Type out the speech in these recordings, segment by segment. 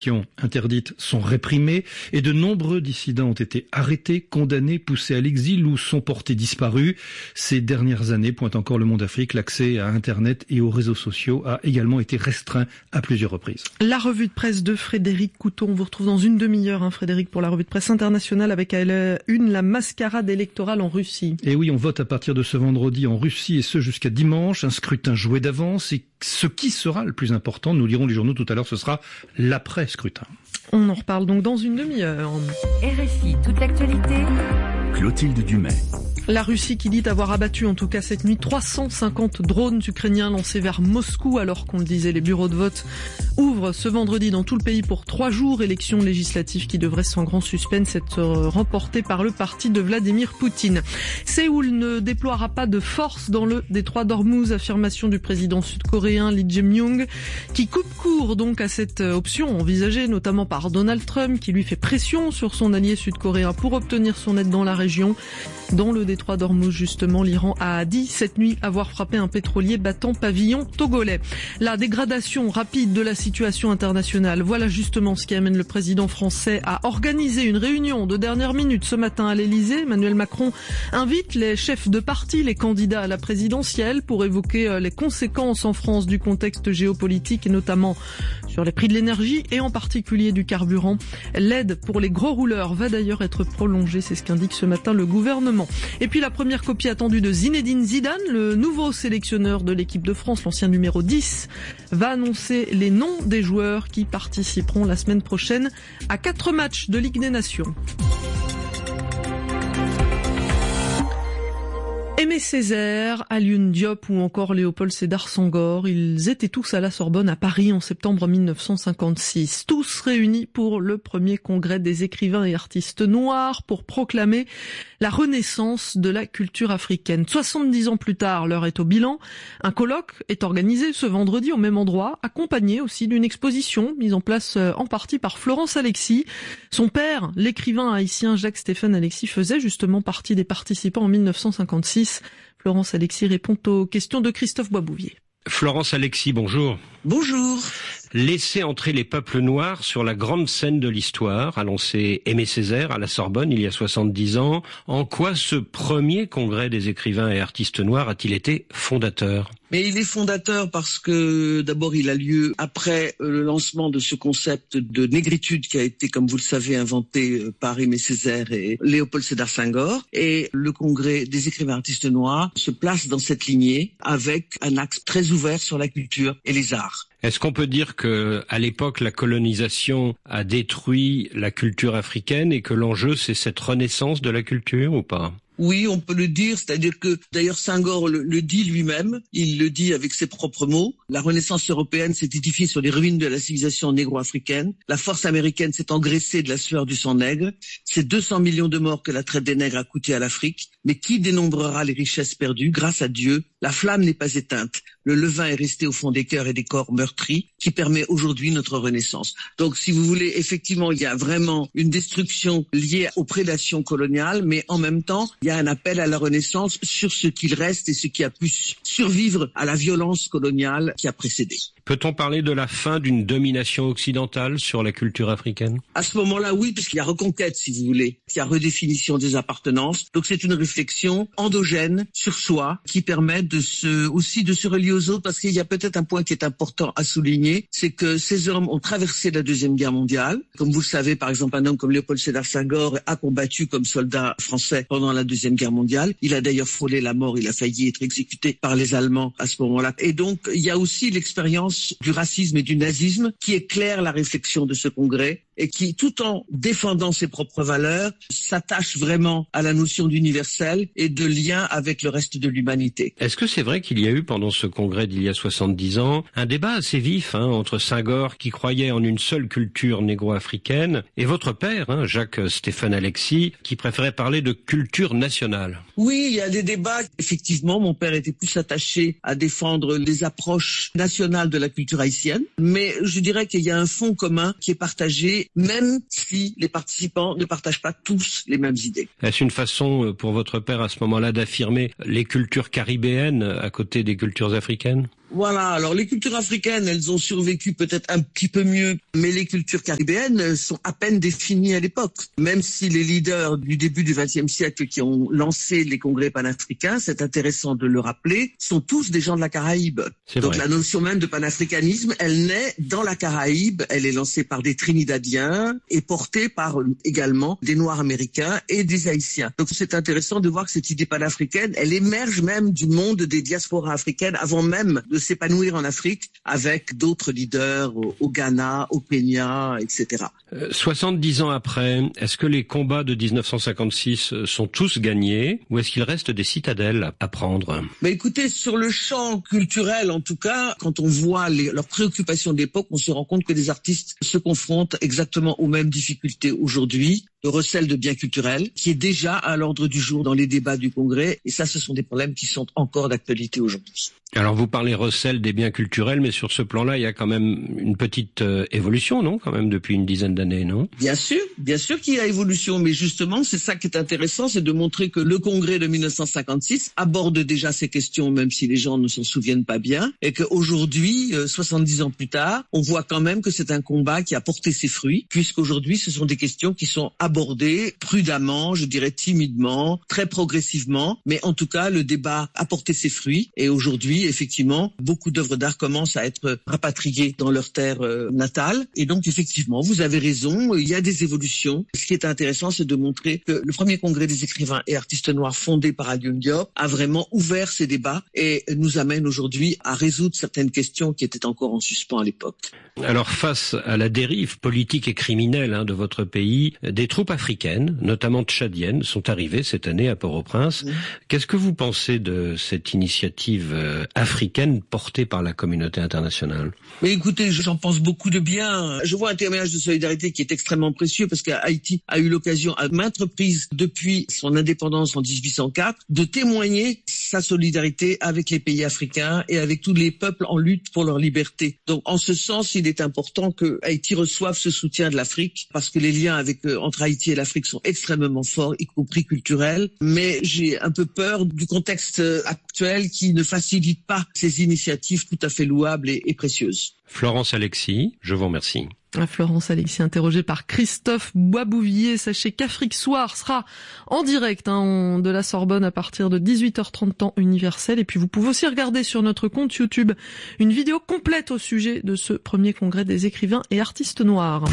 interdites sont réprimées et de nombreux dissidents ont été arrêtés, condamnés, poussés à l'exil ou sont portés disparus. Ces dernières années, pointe encore Le Monde Afrique, l'accès à Internet et aux réseaux sociaux a également été restreint à plusieurs reprises. La revue de presse de Frédéric Couton. On vous retrouve dans une demi-heure, Frédéric, pour la revue de presse internationale avec à la une la mascarade électorale en Russie. Et oui, on vote à partir de ce vendredi en Russie et ce jusqu'à dimanche. Un scrutin joué d'avance et ce qui sera le plus important, nous lirons les journaux tout à l'heure, ce sera l'après-scrutin. On en reparle donc dans une demi-heure. RFI, toute l'actualité. Clotilde Dumais. La Russie qui dit avoir abattu en tout cas cette nuit 350 drones ukrainiens lancés vers Moscou alors qu'on le disait, les bureaux de vote ouvrent ce vendredi dans tout le pays pour 3 jours. Élections législatives qui devraient sans grand suspense être remportées par le parti de Vladimir Poutine. Séoul ne déploiera pas de force dans le détroit d'Ormuz, affirmation du président sud-coréen Lee Jae-myung qui coupe court donc à cette option envisagée notamment par Donald Trump qui lui fait pression sur son allié sud-coréen pour obtenir son aide dans la région. Dans le détroit d'Ormuz, justement, l'Iran a dit cette nuit avoir frappé un pétrolier battant pavillon togolais. La dégradation rapide de la situation internationale, voilà justement ce qui amène le président français à organiser une réunion de dernière minute ce matin à l'Elysée. Emmanuel Macron invite les chefs de parti, les candidats à la présidentielle pour évoquer les conséquences en France du contexte géopolitique et notamment sur les prix de l'énergie et en particulier du carburant. L'aide pour les gros rouleurs va d'ailleurs être prolongée, c'est ce qu'indique ce matin le gouvernement. Et puis la première copie attendue de Zinedine Zidane, le nouveau sélectionneur de l'équipe de France, l'ancien numéro 10, va annoncer les noms des joueurs qui participeront la semaine prochaine à 4 matchs de Ligue des Nations. Aimé Césaire, Alioune Diop ou encore Léopold Sédar Senghor, ils étaient tous à la Sorbonne à Paris en septembre 1956. Tous réunis pour le premier congrès des écrivains et artistes noirs pour proclamer la renaissance de la culture africaine. 70 ans plus tard, l'heure est au bilan. Un colloque est organisé ce vendredi au même endroit, accompagné aussi d'une exposition mise en place en partie par Florence Alexis. Son père, l'écrivain haïtien Jacques-Stéphane Alexis, faisait justement partie des participants en 1956. Florence Alexis répond aux questions de Christophe Boisbouvier. Florence Alexis, bonjour. Bonjour. Laisser entrer les peuples noirs sur la grande scène de l'histoire, a lancé Aimé Césaire à la Sorbonne il y a 70 ans. En quoi ce premier congrès des écrivains et artistes noirs a-t-il été fondateur ? Mais il est fondateur parce que d'abord il a lieu après le lancement de ce concept de négritude qui a été, comme vous le savez, inventé par Aimé Césaire et Léopold Sédar Senghor. Et le congrès des écrivains artistes noirs se place dans cette lignée avec un axe très ouvert sur la culture et les arts. Est-ce qu'on peut dire que, à l'époque, la colonisation a détruit la culture africaine et que l'enjeu, c'est cette renaissance de la culture ou pas ? Oui, on peut le dire, c'est-à-dire que d'ailleurs Senghor le dit lui-même, il le dit avec ses propres mots. La Renaissance européenne s'est édifiée sur les ruines de la civilisation négro-africaine. La force américaine s'est engraissée de la sueur du sang nègre. C'est 200 millions de morts que la traite des nègres a coûté à l'Afrique. Mais qui dénombrera les richesses perdues ? Grâce à Dieu, la flamme n'est pas éteinte. Le levain est resté au fond des cœurs et des corps meurtris, qui permet aujourd'hui notre renaissance. Donc, si vous voulez, effectivement, il y a vraiment une destruction liée aux prédations coloniales, mais en même temps, il y a un appel à la renaissance sur ce qu'il reste et ce qui a pu survivre à la violence coloniale qui a précédé. Peut-on parler de la fin d'une domination occidentale sur la culture africaine ? À ce moment-là, oui, puisqu'il y a reconquête, si vous voulez. Il y a redéfinition des appartenances. Donc, c'est une réflexion endogène sur soi qui permet aussi de se relier aux autres, parce qu'il y a peut-être un point qui est important à souligner, c'est que ces hommes ont traversé la Deuxième Guerre mondiale. Comme vous le savez, par exemple, un homme comme Léopold Sédar Senghor a combattu comme soldat français pendant la Deuxième Guerre mondiale. Il a d'ailleurs frôlé la mort, il a failli être exécuté par les Allemands à ce moment-là. Et donc, il y a aussi l'expérience du racisme et du nazisme qui éclaire la réflexion de ce congrès et qui, tout en défendant ses propres valeurs, s'attache vraiment à la notion d'universel et de lien avec le reste de l'humanité. Est-ce que c'est vrai qu'il y a eu, pendant ce congrès d'il y a 70 ans, un débat assez vif entre Senghor, qui croyait en une seule culture négro-africaine, et votre père, Jacques-Stéphane Alexis, qui préférait parler de culture nationale ? Oui, il y a des débats. Effectivement, mon père était plus attaché à défendre les approches nationales de la culture haïtienne, mais je dirais qu'il y a un fond commun qui est partagé, même si les participants ne partagent pas tous les mêmes idées. Est-ce une façon pour votre père à ce moment-là d'affirmer les cultures caribéennes à côté des cultures africaines ? Voilà, alors les cultures africaines, elles ont survécu peut-être un petit peu mieux, mais les cultures caribéennes sont à peine définies à l'époque. Même si les leaders du début du XXe siècle qui ont lancé les congrès panafricains, c'est intéressant de le rappeler, sont tous des gens de la Caraïbe. Donc la notion même de panafricanisme, elle naît dans la Caraïbe, elle est lancée par des Trinidadiens et portée par également des Noirs américains et des Haïtiens. Donc c'est intéressant de voir que cette idée panafricaine, elle émerge même du monde des diasporas africaines avant même de s'épanouir en Afrique avec d'autres leaders au Ghana, au Kenya, etc. 70 ans après, est-ce que les combats de 1956 sont tous gagnés ou est-ce qu'il reste des citadelles à prendre? Mais écoutez, sur le champ culturel, en tout cas, quand on voit leurs préoccupations d'époque, on se rend compte que des artistes se confrontent exactement aux mêmes difficultés aujourd'hui. Le recel de biens culturels, qui est déjà à l'ordre du jour dans les débats du Congrès. Et ça, ce sont des problèmes qui sont encore d'actualité aujourd'hui. Alors, vous parlez recel des biens culturels, mais sur ce plan-là, il y a quand même une petite évolution, non? Quand même, depuis une dizaine d'années, non? Bien sûr qu'il y a évolution, mais justement, c'est ça qui est intéressant, c'est de montrer que le Congrès de 1956 aborde déjà ces questions, même si les gens ne s'en souviennent pas bien, et qu'aujourd'hui, 70 ans plus tard, on voit quand même que c'est un combat qui a porté ses fruits, puisqu'aujourd'hui, ce sont des questions qui sont abordé prudemment, je dirais timidement, très progressivement, mais en tout cas le débat a porté ses fruits et aujourd'hui effectivement beaucoup d'œuvres d'art commencent à être rapatriées dans leur terre natale et donc effectivement vous avez raison, il y a des évolutions. Ce qui est intéressant c'est de montrer que le premier congrès des écrivains et artistes noirs fondé par Alioune Diop a vraiment ouvert ces débats et nous amène aujourd'hui à résoudre certaines questions qui étaient encore en suspens à l'époque. Alors face à la dérive politique et criminelle de votre pays, des troupes africaines, notamment tchadiennes, sont arrivées cette année à Port-au-Prince. Qu'est-ce que vous pensez de cette initiative africaine portée par la communauté internationale? Mais écoutez, j'en pense beaucoup de bien. Je vois un témoignage de solidarité qui est extrêmement précieux parce qu'Haïti a eu l'occasion à maintes reprises depuis son indépendance en 1804 de témoigner sa solidarité avec les pays africains et avec tous les peuples en lutte pour leur liberté. Donc en ce sens, il est important que Haïti reçoive ce soutien de l'Afrique parce que les liens entre Haïti et l'Afrique sont extrêmement forts, y compris culturels. Mais j'ai un peu peur du contexte actuel qui ne facilite pas ces initiatives tout à fait louables et précieuses. Florence Alexis, je vous remercie. Florence Alexis, interrogée par Christophe Boisbouvier. Sachez qu'Afrique Soir sera en direct de la Sorbonne à partir de 18h30 temps universel. Et puis vous pouvez aussi regarder sur notre compte YouTube une vidéo complète au sujet de ce premier congrès des écrivains et artistes noirs.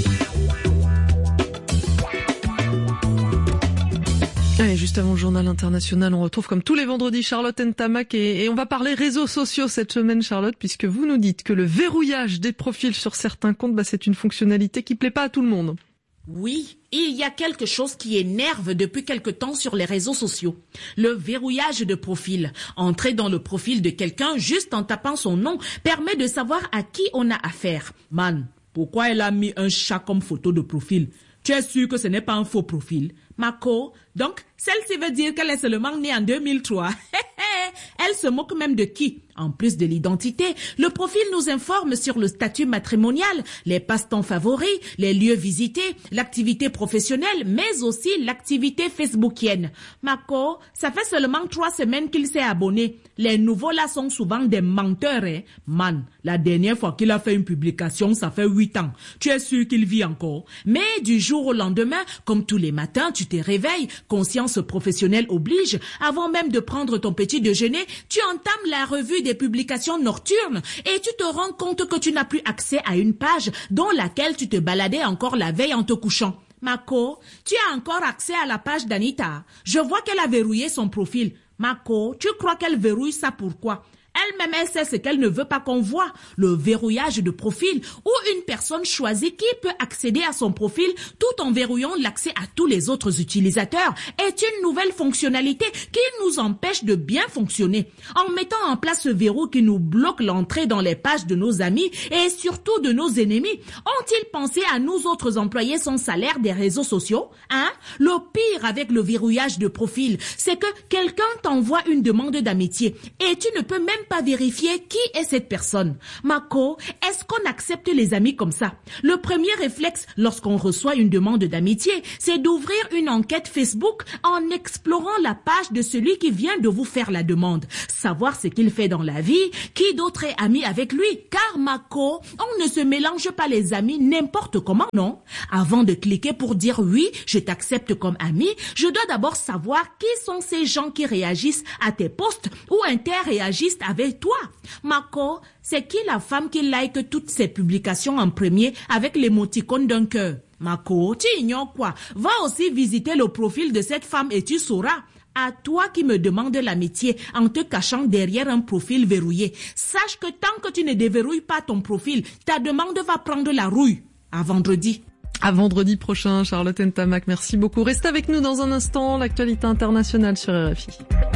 Allez, juste avant le journal international, on retrouve comme tous les vendredis Charlotte Ntamak et on va parler réseaux sociaux cette semaine, Charlotte, puisque vous nous dites que le verrouillage des profils sur certains comptes, c'est une fonctionnalité qui plaît pas à tout le monde. Oui, il y a quelque chose qui énerve depuis quelque temps sur les réseaux sociaux. Le verrouillage de profil. Entrer dans le profil de quelqu'un juste en tapant son nom permet de savoir à qui on a affaire. Man, pourquoi elle a mis un chat comme photo de profil? Tu es sûr que ce n'est pas un faux profil? Marco, donc celle-ci veut dire qu'elle est seulement née en 2003. Elle se moque même de qui? En plus de l'identité, le profil nous informe sur le statut matrimonial, les passe-temps favoris, les lieux visités, l'activité professionnelle, mais aussi l'activité facebookienne. Marco, ça fait seulement 3 semaines qu'il s'est abonné. Les nouveaux là sont souvent des menteurs, hein. Man, la dernière fois qu'il a fait une publication, ça fait 8 ans. Tu es sûr qu'il vit encore? Mais du jour au lendemain, comme tous les matins, tu te réveilles, conscience professionnelle oblige, avant même de prendre ton petit déjeuner, tu entames la revue des publications nocturnes et tu te rends compte que tu n'as plus accès à une page dans laquelle tu te baladais encore la veille en te couchant. Marco, tu as encore accès à la page d'Anita. Je vois qu'elle a verrouillé son profil. Marco, tu crois qu'elle verrouille ça pourquoi? Elle-même, elle sait ce qu'elle ne veut pas qu'on voit. Le verrouillage de profil où une personne choisie qui peut accéder à son profil tout en verrouillant l'accès à tous les autres utilisateurs est une nouvelle fonctionnalité qui nous empêche de bien fonctionner. En mettant en place ce verrou qui nous bloque l'entrée dans les pages de nos amis et surtout de nos ennemis, ont-ils pensé à nous autres employés sans salaire des réseaux sociaux? Le pire avec le verrouillage de profil, c'est que quelqu'un t'envoie une demande d'amitié et tu ne peux même pas vérifier qui est cette personne. Mako, est-ce qu'on accepte les amis comme ça? Le premier réflexe lorsqu'on reçoit une demande d'amitié, c'est d'ouvrir une enquête Facebook en explorant la page de celui qui vient de vous faire la demande. Savoir ce qu'il fait dans la vie, qui d'autre est ami avec lui. Car Mako, on ne se mélange pas les amis n'importe comment, non? Avant de cliquer pour dire oui, je t'accepte comme ami, je dois d'abord savoir qui sont ces gens qui réagissent à tes posts ou interréagissent avec toi. Mako, c'est qui la femme qui like toutes ses publications en premier avec l'émoticône d'un cœur? Mako, tu ignores quoi? Va aussi visiter le profil de cette femme et tu sauras. À toi qui me demandes l'amitié en te cachant derrière un profil verrouillé, sache que tant que tu ne déverrouilles pas ton profil, ta demande va prendre la rouille. À vendredi. À vendredi prochain, Charlotte Ntamak, merci beaucoup. Restez avec nous dans un instant, l'actualité internationale sur RFI.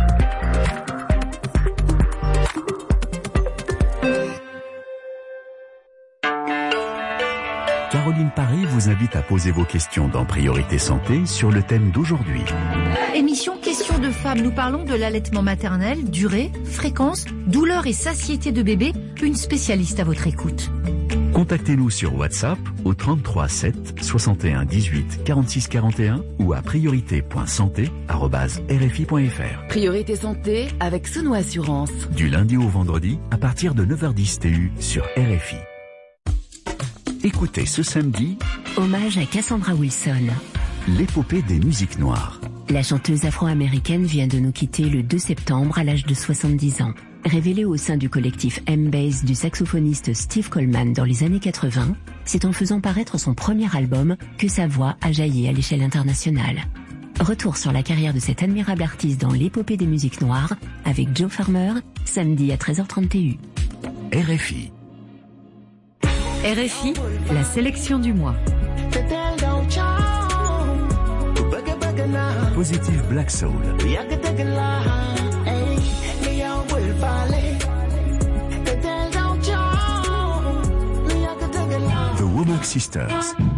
Caroline Paré vous invite à poser vos questions dans Priorité Santé sur le thème d'aujourd'hui. Émission Questions de femmes. Nous parlons de l'allaitement maternel, durée, fréquence, douleur et satiété de bébé. Une spécialiste à votre écoute. Contactez-nous sur WhatsApp au 33 7 61 18 46 41 ou à priorité.santé@rfi.fr. Priorité Santé avec Sono Assurance. Du lundi au vendredi à partir de 9h10 TU sur RFI. Écoutez ce samedi, hommage à Cassandra Wilson, l'épopée des musiques noires. La chanteuse afro-américaine vient de nous quitter le 2 septembre à l'âge de 70 ans. Révélée au sein du collectif M-Bass du saxophoniste Steve Coleman dans les années 80, c'est en faisant paraître son premier album que sa voix a jailli à l'échelle internationale. Retour sur la carrière de cette admirable artiste dans l'épopée des musiques noires avec Joe Farmer, samedi à 13h30 TU. RFI. RFI, la sélection du mois. Positive Black Soul. The Womack Sisters.